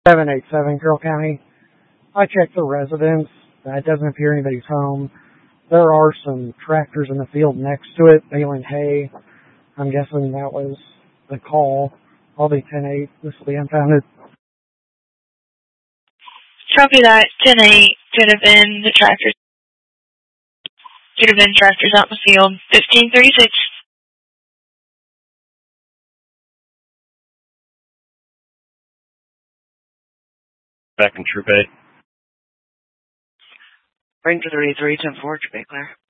787 Carroll County. I checked the residence. It doesn't appear anybody's home. There are some tractors in the field next to it, baling hay. I'm guessing that was the call. I'll be 10-8. This will be impounded. Copy that. 10-8 could have been the tractors. Could have been tractors out in the field. 1536. Back in Troop 8. Ranger 33, 10-4, Troop 8, clear.